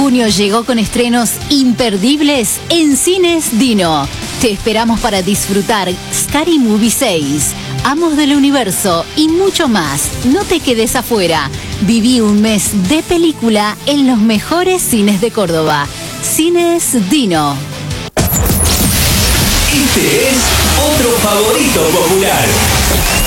junio llegó con estrenos imperdibles en Cines Dino. Te esperamos para disfrutar Scary Movie 6, Amos del Universo y mucho más. No te quedes afuera. Viví un mes de película en los mejores cines de Córdoba. Cines Dino. Este es otro favorito popular.